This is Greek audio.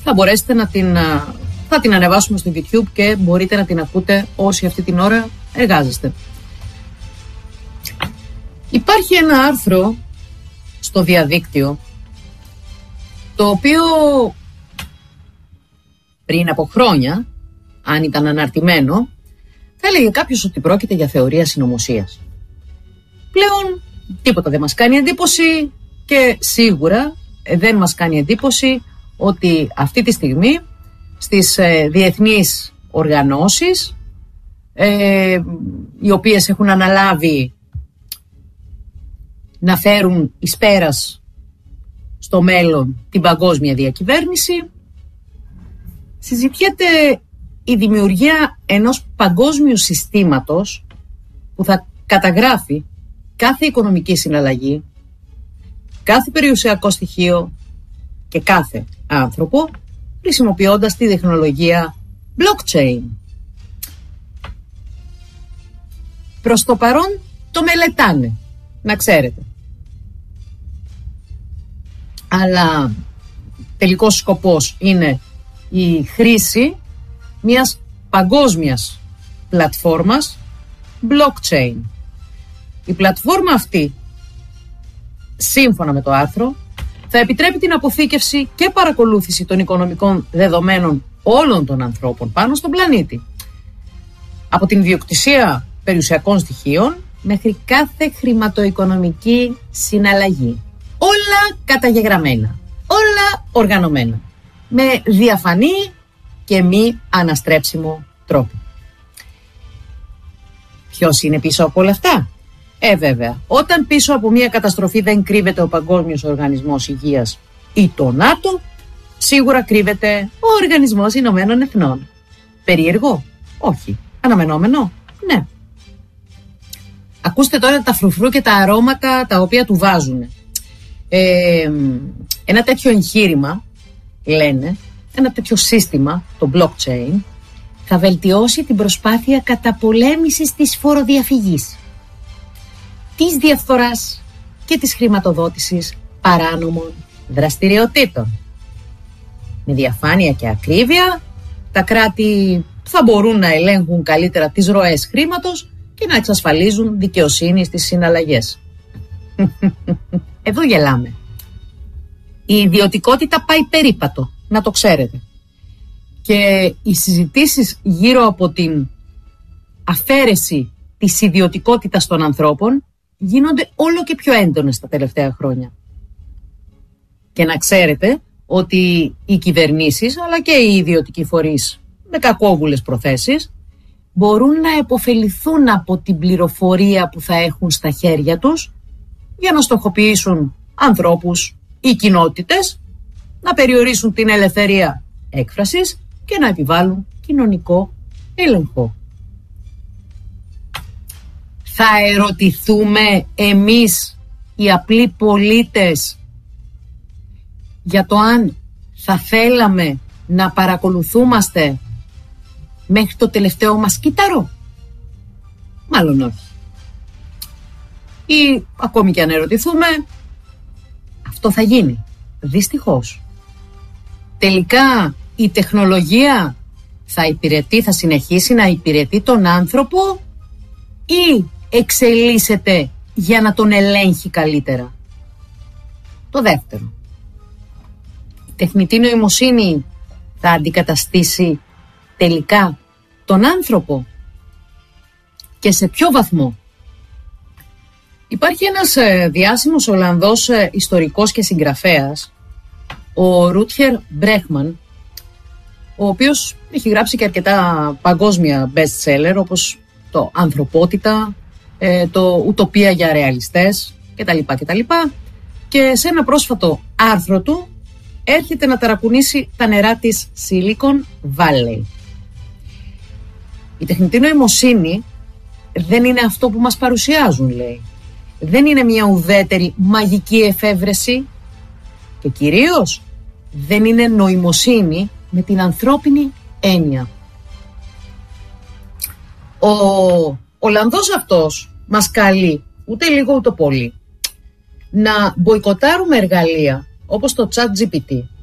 θα την ανεβάσουμε στο YouTube και μπορείτε να την ακούτε όσοι αυτή την ώρα εργάζεστε. Υπάρχει ένα άρθρο στο διαδίκτυο το οποίο πριν από χρόνια, αν ήταν αναρτημένο, θα έλεγε κάποιος ότι πρόκειται για θεωρία συνωμοσίας. Πλέον τίποτα δεν μας κάνει εντύπωση και σίγουρα δεν μας κάνει εντύπωση ότι αυτή τη στιγμή στις διεθνείς οργανώσεις οι οποίες έχουν αναλάβει να φέρουν εις πέρας στο μέλλον την παγκόσμια διακυβέρνηση, συζητιέται η δημιουργία ενός παγκόσμιου συστήματος που θα καταγράφει κάθε οικονομική συναλλαγή, κάθε περιουσιακό στοιχείο και κάθε άνθρωπο, χρησιμοποιώντας τη τεχνολογία blockchain. Προς το παρόν το μελετάνε, να ξέρετε. Αλλά τελικός σκοπός είναι η χρήση μιας παγκόσμιας πλατφόρμας blockchain. Η πλατφόρμα αυτή, σύμφωνα με το άρθρο, θα επιτρέπει την αποθήκευση και παρακολούθηση των οικονομικών δεδομένων όλων των ανθρώπων πάνω στον πλανήτη. Από την ιδιοκτησία περιουσιακών στοιχείων μέχρι κάθε χρηματοοικονομική συναλλαγή. Όλα καταγεγραμμένα, όλα οργανωμένα, με διαφανή και μη αναστρέψιμο τρόπο. Ποιος είναι πίσω από όλα αυτά? Βέβαια, όταν πίσω από μια καταστροφή δεν κρύβεται ο Παγκόσμιος Οργανισμός Υγείας ή το ΝΑΤΟ, σίγουρα κρύβεται ο Οργανισμός Ηνωμένων Εθνών. Περίεργο? Όχι. Αναμενόμενο? Ναι. Ακούστε τώρα τα φρουφρού και τα αρώματα τα οποία του βάζουν. Ένα τέτοιο εγχείρημα, λένε, ένα τέτοιο σύστημα, το blockchain, θα βελτιώσει την προσπάθεια καταπολέμησης της φοροδιαφυγής, της διαφθοράς και της χρηματοδότησης παράνομων δραστηριοτήτων. Με διαφάνεια και ακρίβεια, τα κράτη θα μπορούν να ελέγχουν καλύτερα τις ροές χρήματος και να εξασφαλίζουν δικαιοσύνη στις συναλλαγές. Εδώ γελάμε. Η ιδιωτικότητα πάει περίπατο, να το ξέρετε. Και οι συζητήσεις γύρω από την αφαίρεση της ιδιωτικότητας των ανθρώπων γίνονται όλο και πιο έντονες τα τελευταία χρόνια. Και να ξέρετε ότι οι κυβερνήσεις αλλά και οι ιδιωτικοί φορείς με κακόβουλες προθέσεις μπορούν να επωφεληθούν από την πληροφορία που θα έχουν στα χέρια τους για να στοχοποιήσουν ανθρώπους ή κοινότητες, να περιορίσουν την ελευθερία έκφρασης και να επιβάλλουν κοινωνικό έλεγχο. Θα ερωτηθούμε εμείς οι απλοί πολίτες για το αν θα θέλαμε να παρακολουθούμαστε μέχρι το τελευταίο μας κύτταρο? Μάλλον όχι. Ή ακόμη και αν ερωτηθούμε, αυτό θα γίνει. Δυστυχώς. Τελικά η τεχνολογία θα συνεχίσει να υπηρετεί τον άνθρωπο ή εξελίσσεται για να τον ελέγχει καλύτερα? Το δεύτερο. Η τεχνητή νοημοσύνη θα αντικαταστήσει τελικά τον άνθρωπο και σε ποιο βαθμό? Υπάρχει ένας διάσημος Ολλανδός ιστορικός και συγγραφέας, ο Ρουτχέρ Μπρέχμαν, ο οποίος έχει γράψει και αρκετά παγκόσμια best seller, όπως το Ανθρωπότητα, το Ουτοπία για ρεαλιστές κτλ. Και σε ένα πρόσφατο άρθρο του έρχεται να ταρακουνήσει τα νερά της Silicon Valley. Η τεχνητή νοημοσύνη δεν είναι αυτό που μας παρουσιάζουν, λέει. Δεν είναι μια ουδέτερη μαγική εφεύρεση και κυρίως δεν είναι νοημοσύνη με την ανθρώπινη έννοια. Ο Ολλανδός αυτός μας καλεί, ούτε λίγο ούτε πολύ, να μποϊκοτάρουμε εργαλεία όπως το ChatGPT,